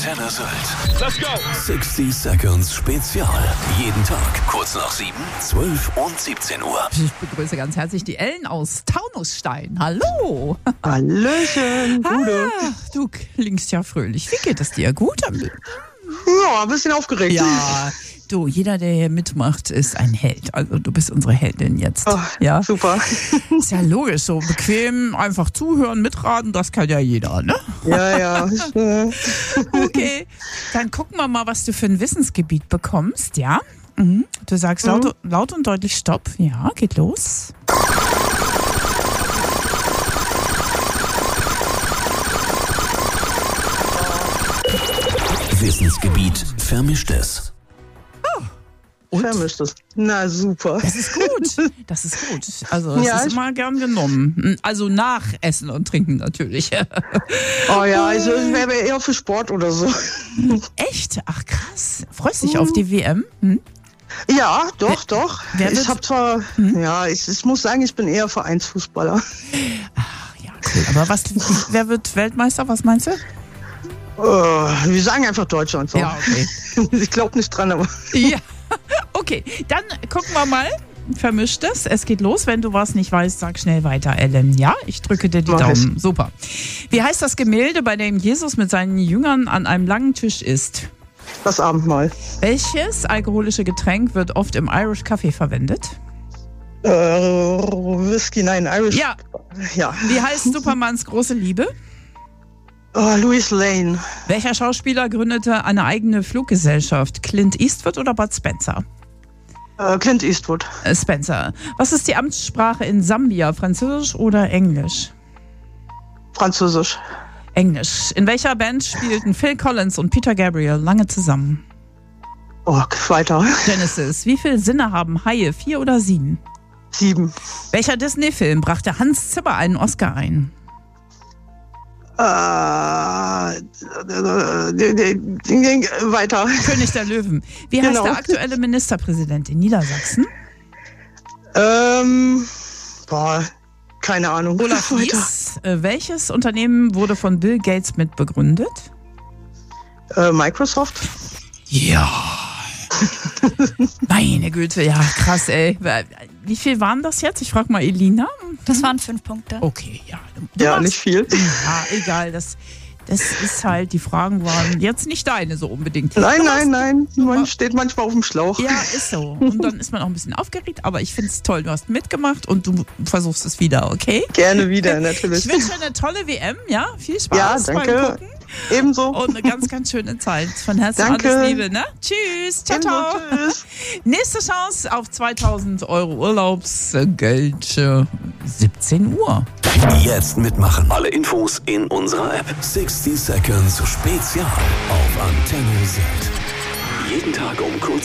Antenne Sylt. Let's go! 60 Seconds Spezial. Jeden Tag kurz nach 7, 12 und 17 Uhr. Ich begrüße ganz herzlich die Ellen aus Taunusstein. Hallo. Hallöchen. Gute. Du klingst ja fröhlich. Wie geht es dir? Gut? Ja, ein bisschen aufgeregt. Ja, du, jeder, der hier mitmacht, ist ein Held. Also du bist unsere Heldin jetzt. Oh, ja, super. Ist ja logisch, so bequem, einfach zuhören, mitraten, das kann ja jeder, ne? Ja. Okay, dann gucken wir mal, was du für ein Wissensgebiet bekommst, ja? Mhm. Du sagst laut und deutlich Stopp. Ja, geht los. Wissensgebiet Vermischtes. Vermischtes. Na, super. Das ist gut. Das ist gut. Also, das Ja, ist immer gern genommen. Also nach Essen und Trinken natürlich. Oh ja, also ich wäre eher für Sport oder so. Echt? Ach krass. Freust dich auf die WM? Hm? Ja, doch. Wer wird- Ich habe zwar, ich muss sagen, ich bin eher Vereinsfußballer. Ach ja, cool. Aber wer wird Weltmeister? Was meinst du? Wir sagen einfach Deutschland so. Ja, okay. Ich glaube nicht dran, aber... Ja. Okay, dann gucken wir mal. Vermischtes. Es geht los. Wenn du was nicht weißt, sag schnell weiter, Ellen. Ja, ich drücke dir die Mach Daumen. Super. Wie heißt das Gemälde, bei dem Jesus mit seinen Jüngern an einem langen Tisch isst? Das Abendmahl. Welches alkoholische Getränk wird oft im Irish Coffee verwendet? Whisky, nein, Irish. Ja. Ja. Wie heißt Supermans große Liebe? Louis Lane. Welcher Schauspieler gründete eine eigene Fluggesellschaft? Clint Eastwood oder Bud Spencer? Clint Eastwood. Spencer. Was ist die Amtssprache in Sambia? Französisch oder Englisch? Französisch. Englisch. In welcher Band spielten Phil Collins und Peter Gabriel lange zusammen? Oh, weiter. Genesis. Wie viele Sinne haben Haie? 4 oder 7? 7. Welcher Disney-Film brachte Hans Zimmer einen Oscar ein? Weiter. König der Löwen. Wie heißt Genau. der aktuelle Ministerpräsident in Niedersachsen? Keine Ahnung. Olaf Weiter. Wies. Welches Unternehmen wurde von Bill Gates mitbegründet? Microsoft. Ja. Meine Güte, ja, krass, ey. Wie viel waren das jetzt? Ich frage mal Elina. Das waren 5 Punkte. Okay, ja. Du Ja, machst- nicht viel. Ja, egal. Das ist halt, die Fragen waren jetzt nicht deine so unbedingt. Nein. Man steht manchmal auf dem Schlauch. Ja, ist so. Und dann ist man auch ein bisschen aufgeregt, aber ich finde es toll. Du hast mitgemacht und du versuchst es wieder, okay? Gerne wieder, natürlich. Ich wünsche eine tolle WM, ja? Viel Spaß Ja, beim danke. Gucken Ebenso. und eine ganz, ganz schöne Zeit. Von Herzen Danke. alles Liebe, ne? Tschüss, ciao, Ebenso, ciao. tschüss. Nächste Chance auf 2.000 € Urlaubsgeld, 17 Uhr. Jetzt mitmachen. Alle Infos in unserer App. 60 Seconds Spezial auf Antenne Sylt. Jeden Tag um kurz